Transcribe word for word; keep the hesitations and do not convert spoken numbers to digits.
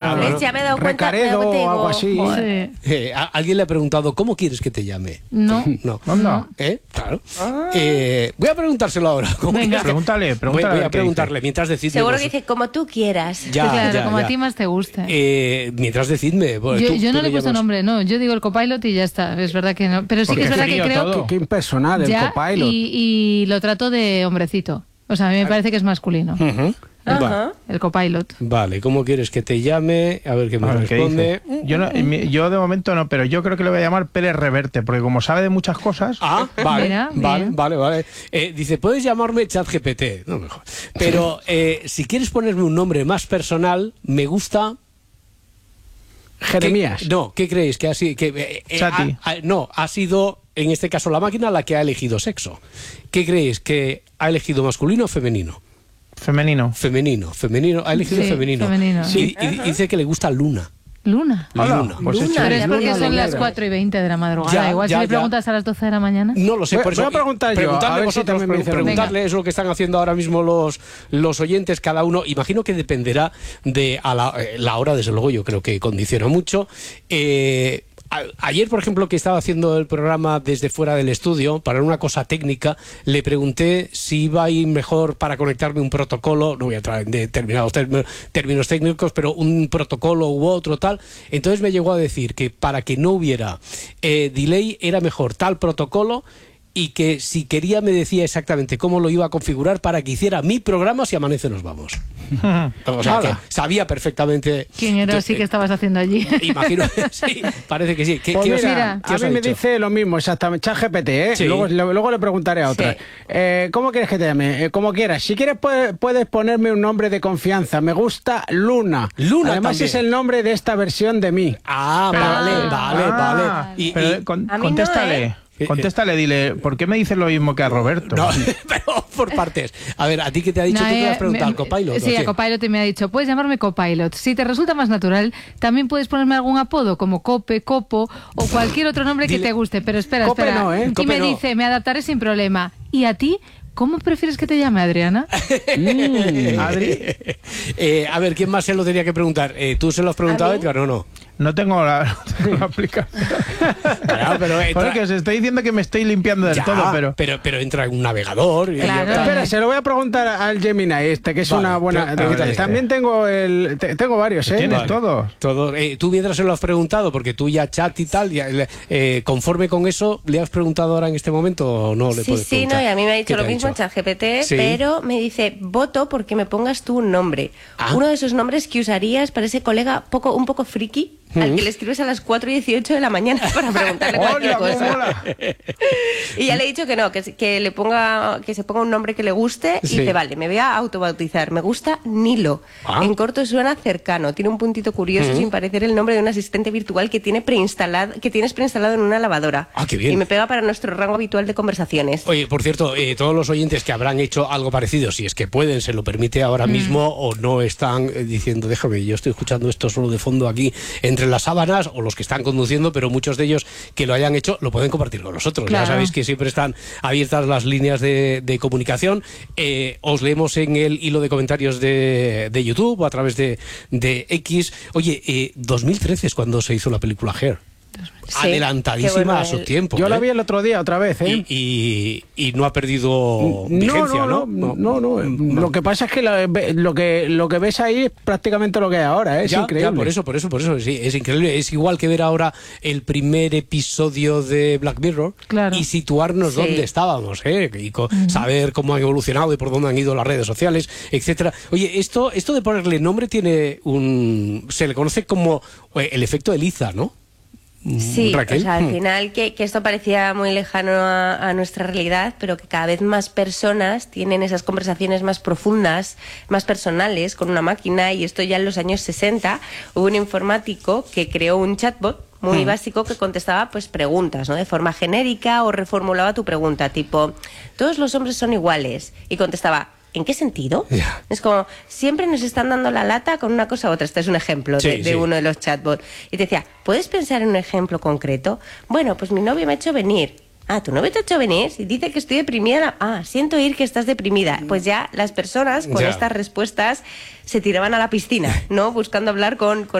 claro. ¿Ves? Ya me he dado cuenta. Recaredo me he dado o algo cuenta y así. digo, Sí. Eh, ¿a- ¿Alguien le ha preguntado cómo quieres que te llame? No. No. Anda. ¿Eh? Claro. Eh, voy a preguntárselo ahora. ¿Cómo Venga. quieres que- Pregúntale, Voy, pregúntale voy a a ver qué preguntarle dice. mientras decidme. Seguro vos- que dice como tú quieras. Ya, Sí, claro, ya, como ya. a ti más te guste. Eh, mientras decidme. Bueno, yo tú- yo tú no le he puesto llamas- nombre, no. Yo digo el copilot y ya está. Es verdad que no. Pero sí Porque que es verdad que frío creo todo. que Qué impersonal el ya, copilot. y, y lo trato de hombrecito. O sea, a mí me parece que es masculino. Ujú. Ajá. Va- El copilot. Vale, ¿cómo quieres que te llame? A ver qué me A ver, ¿qué responde. dice? Yo, no- mi- yo de momento no, pero yo creo que le voy a llamar Pérez Reverte, porque como sabe de muchas cosas... Ah, vale, Mira, vale, bien. vale, vale. Eh, dice, puedes llamarme ChatGPT. No, mejor. Pero eh, si quieres ponerme un nombre más personal, me gusta... Jeremías. ¿Qué- no, ¿qué creéis? Que así, que eh, eh, Chati. ha- ha- no, ha sido en este caso la máquina la que ha elegido sexo. ¿Qué creéis? ¿Que ha elegido masculino o femenino? Femenino. Femenino, femenino, ha elegido Sí, femenino. femenino. Y- y, y dice que le gusta Luna. Luna. Hola, Luna. pues Luna, hecho. Pero es ya porque me son alegro. las cuatro y veinte de la madrugada. Ya, Igual ya, si le ya. preguntas a las doce de la mañana. No lo sé, Voy- por eso. voy a preguntar yo, Preguntadle a ver si vosotros, también me pre- dice lo mismo. preguntadle, es lo que están haciendo ahora mismo los, los oyentes, cada uno. Imagino que dependerá de a la, eh, la hora, desde luego, yo creo que condiciona mucho. Eh, a- Ayer, por ejemplo, que estaba haciendo el programa desde fuera del estudio, para una cosa técnica, le pregunté si iba a ir mejor para conectarme un protocolo, no voy a entrar en determinados términos, términos técnicos, pero un protocolo u otro tal. Entonces me llegó a decir que para que no hubiera eh, delay era mejor tal protocolo, y que si quería me decía exactamente cómo lo iba a configurar para que hiciera mi programa si amanece nos vamos. O sea, que Hala. sabía perfectamente. ¿Quién era así que estabas haciendo allí? Imagino, sí, parece que sí. ¿Qué, Pues qué os- mira, qué a os mí ha me dicho? dice lo mismo, exactamente. ChatGPT, ¿eh? Sí. Luego, le- luego le preguntaré a otra. Sí. Eh, ¿Cómo quieres que te llame? Eh, como quieras. Si quieres, puedes, puedes ponerme un nombre de confianza. Me gusta Luna. Luna Además, también. es el nombre de esta versión de mí. Ah, Pero- vale, Ah. vale, Ah, vale. Y, pero y- con- A mí no, contéstale. ¿eh? Contéstale, dile, ¿por qué me dices lo mismo que a Roberto? no, pero por partes. A ver, ¿a ti qué te ha dicho? No, ¿Tú te eh, has preguntado me- al copilot? ¿o Sí, a quién? copilot y me ha dicho, puedes llamarme copilot. Si te resulta más natural, también puedes ponerme algún apodo como Cope, Copo o cualquier otro nombre que Dile- te guste. Pero espera, Cope espera. no, ¿eh? Y Cope me no. dice, me adaptaré sin problema. ¿Y a ti? ¿Cómo prefieres que te llame, Adriana? Mm, Adri, Eh, a ver, ¿quién más se lo tenía que preguntar? Eh, ¿Tú se lo has preguntado, ¿A mí? Edgar, o no? no tengo la, no tengo la aplicación. Claro, pero entra- Porque os estoy diciendo que me estoy limpiando del Ya, todo, pero... pero, pero entra en un navegador. y- Claro. Espera, se lo voy a preguntar al Gemini este, que es Vale, una buena... pre- pregúntale este. También tengo el... te- tengo varios, ¿eh? Vale. Tienes todos. Todo, eh, tú mientras se lo has preguntado, porque tú ya chat y tal, ya, eh, conforme con eso, ¿le has preguntado ahora en este momento o no le Sí, puedes sí, preguntar? no, y a mí me ha ¿Qué dicho te lo mismo en dicho? ChatGPT, Sí. pero me dice, voto porque me pongas tú un nombre. Ah. Uno de esos nombres que usarías para ese colega poco, un poco friki, al que le escribes a las cuatro y dieciocho de la mañana para preguntarle cualquier ¡Hola, cómo cosa. mola! Y ya le he dicho que no, que, se- que le ponga, que se ponga un nombre que le guste y Sí. dice, vale, me voy a autobautizar. Me gusta Nilo. Ah. En corto suena cercano, tiene un puntito curioso sin parecer el nombre de un asistente virtual que tiene preinstalado, que tienes preinstalado en una lavadora. Ah, qué bien. Y me pega para nuestro rango habitual de conversaciones. Oye, por cierto, eh, todos los oyentes que habrán hecho algo parecido, si es que pueden, se lo permite ahora mismo, o no están eh, diciendo, déjame, yo estoy escuchando esto solo de fondo aquí entre las sábanas, o los que están conduciendo, pero muchos de ellos que lo hayan hecho lo pueden compartir con nosotros. Claro. Ya sabéis que siempre están abiertas las líneas de, de comunicación. Eh, os leemos en el hilo de comentarios de, de YouTube o a través de, de X. Oye, eh, dos mil trece es cuando se hizo la película Hair. Sí, Adelantadísima qué bueno, a su el- tiempo. Yo la ¿eh? vi el otro día otra vez, ¿eh? Y, y, y no ha perdido vigencia, no, ¿no? no, no, no. Lo que pasa es que la- ve- lo que lo que ves ahí es prácticamente lo que hay ahora, ¿eh? es Ya, increíble. ya, por eso, por eso, por eso, sí, es increíble. Es igual que ver ahora el primer episodio de Black Mirror Claro. y situarnos Sí. dónde estábamos, ¿eh? Y co- saber cómo han evolucionado y por dónde han ido las redes sociales, etcétera. Oye, esto, esto de ponerle nombre tiene un, se le conoce como eh, el efecto Eliza, ¿no? Sí, Raquel. o sea, al Mm. final que, que esto parecía muy lejano a, a nuestra realidad, pero que cada vez más personas tienen esas conversaciones más profundas, más personales con una máquina, y esto ya en los años sesenta hubo un informático que creó un chatbot muy Mm. básico que contestaba pues preguntas, ¿no? De forma genérica, o reformulaba tu pregunta, tipo, ¿todos los hombres son iguales? Y contestaba, ¿en qué sentido? Ya. Es como, siempre nos están dando la lata con una cosa u otra. Este es un ejemplo Sí, de, de sí. uno de los chatbots. Y te decía, ¿puedes pensar en un ejemplo concreto? Bueno, pues mi novio me ha hecho venir. Ah, ¿tu novio te ha hecho venir? Si dice que estoy deprimida. Ah, siento oír que estás deprimida. Pues ya las personas con Ya. estas respuestas se tiraban a la piscina, ¿no? Buscando hablar con, con